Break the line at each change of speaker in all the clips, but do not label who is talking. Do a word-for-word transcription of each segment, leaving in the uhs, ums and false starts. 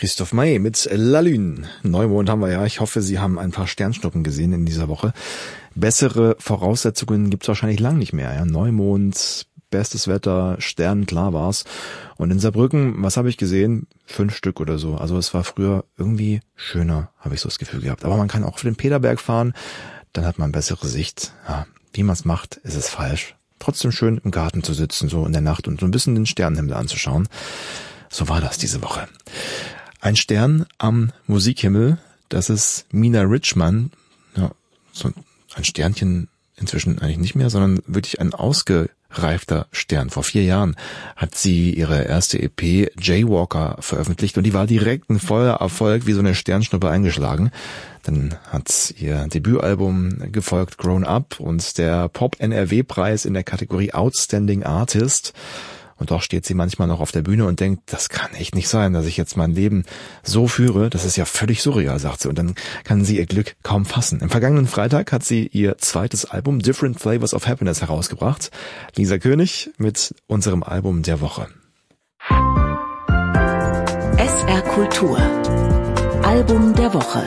Christophe Maé mit La Lune. Neumond haben wir ja. Ich hoffe, Sie haben ein paar Sternschnuppen gesehen in dieser Woche. Bessere Voraussetzungen gibt's wahrscheinlich lang nicht mehr. Ja? Neumond, bestes Wetter, sternenklar war's. Und in Saarbrücken, was habe ich gesehen? Fünf Stück oder so. Also es war früher irgendwie schöner, habe ich so das Gefühl gehabt. Aber man kann auch für den Peterberg fahren, dann hat man bessere Sicht. Ja, wie man es macht, ist es falsch. Trotzdem schön im Garten zu sitzen, so in der Nacht und so ein bisschen den Sternenhimmel anzuschauen. So war das diese Woche. Ein Stern am Musikhimmel, das ist Mina Richman. Ja, so ein Sternchen inzwischen eigentlich nicht mehr, sondern wirklich ein ausgereifter Stern. Vor vier Jahren hat sie ihre erste E P Jaywalker veröffentlicht und die war direkt ein voller Erfolg, wie so eine Sternschnuppe eingeschlagen. Dann hat ihr Debütalbum gefolgt, Grown Up, und der Pop-N R W-Preis in der Kategorie Outstanding Artist. Und doch steht sie manchmal noch auf der Bühne und denkt, das kann echt nicht sein, dass ich jetzt mein Leben so führe. Das ist ja völlig surreal, sagt sie. Und dann kann sie ihr Glück kaum fassen. Im vergangenen Freitag hat sie ihr zweites Album Different Flavors of Happiness herausgebracht. Lisa König mit unserem Album der Woche.
S R Kultur. Album der Woche.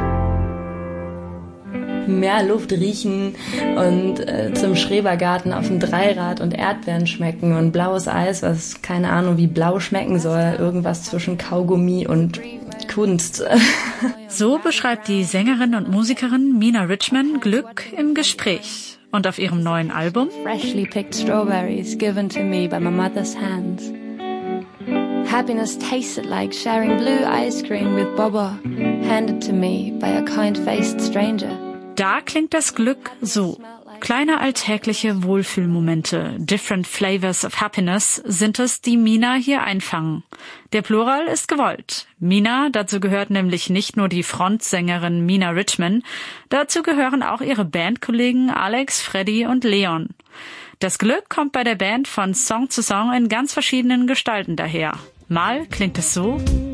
Mehr Luft riechen und äh, zum Schrebergarten auf dem Dreirad und Erdbeeren schmecken und blaues Eis, was keine Ahnung wie blau schmecken soll, irgendwas zwischen Kaugummi und Kunst.
So beschreibt die Sängerin und Musikerin Mina Richman Glück im Gespräch. Und auf ihrem neuen Album
Freshly picked strawberries given to me by my mother's hands. Happiness tasted like sharing blue ice cream with Baba, handed to me by a kind-faced stranger.
Da klingt das Glück so. Kleine alltägliche Wohlfühlmomente, different flavors of happiness, sind es, die Mina hier einfangen. Der Plural ist gewollt. Mina, dazu gehört nämlich nicht nur die Frontsängerin Mina Richman, dazu gehören auch ihre Bandkollegen Alex, Freddy und Leon. Das Glück kommt bei der Band von Song zu Song in ganz verschiedenen Gestalten daher. Mal klingt es so.